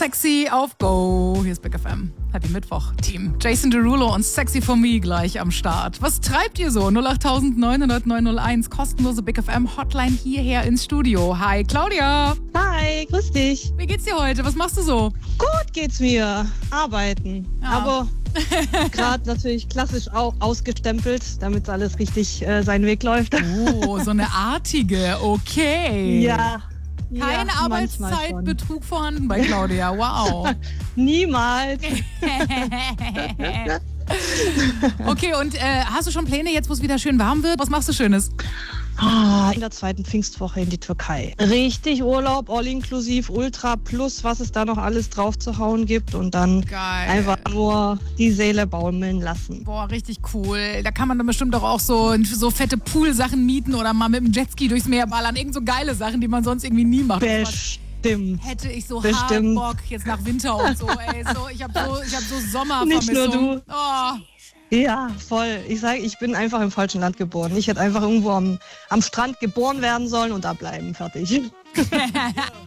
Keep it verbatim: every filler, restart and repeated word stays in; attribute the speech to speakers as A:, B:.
A: Sexy auf Go. Hier ist Big F M. Happy Mittwoch, Team. Jason Derulo und Sexy for Me gleich am Start. Was treibt ihr so? null acht neun null null neun null eins, kostenlose Big F M Hotline hierher ins Studio. Hi, Claudia.
B: Hi, grüß dich.
A: Wie geht's dir heute? Was machst du so?
B: Gut geht's mir. Arbeiten.
A: Ja.
B: Aber gerade natürlich klassisch auch ausgestempelt, damit alles richtig äh, seinen Weg läuft.
A: Oh, so eine artige. Okay.
B: Ja.
A: Kein
B: ja,
A: Arbeitszeitbetrug vorhanden bei Claudia. Wow.
B: Niemals.
A: Okay, und äh, hast du schon Pläne jetzt, wo es wieder schön warm wird? Was machst du Schönes?
B: Ah, in der zweiten Pfingstwoche in die Türkei. Richtig Urlaub, all inklusiv, Ultra plus, was es da noch alles drauf zu hauen gibt und dann
A: Geil.
B: einfach nur die Seele baumeln lassen.
A: Boah, richtig cool. Da kann man dann bestimmt doch auch so, so fette Poolsachen mieten oder mal mit dem Jetski durchs Meer ballern. Irgend so geile Sachen, die man sonst irgendwie nie macht.
B: Bestimmt.
A: Hätte ich so
B: Bestimmt.
A: hart Bock jetzt nach Winter und so, ey. So, ich habe so, ich hab so Sommervermissung.
B: Nicht nur du.
A: Oh.
B: Ja, voll. Ich sage, ich bin einfach im falschen Land geboren. Ich hätte einfach irgendwo am, am Strand geboren werden sollen und da bleiben. Fertig.